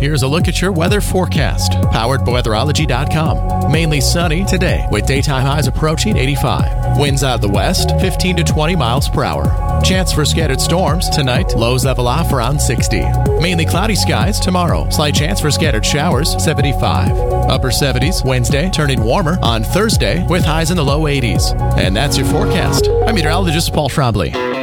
Here's a look at your weather forecast, powered by weatherology.com. Mainly sunny today, with daytime highs approaching 85. Winds out of the west, 15 to 20 miles per hour. Chance for scattered storms tonight, lows level off around 60. Mainly cloudy skies tomorrow, slight chance for scattered showers, 75. Upper 70s Wednesday, turning warmer on Thursday with highs in the low 80s. And that's your forecast. I'm meteorologist Paul Trombley.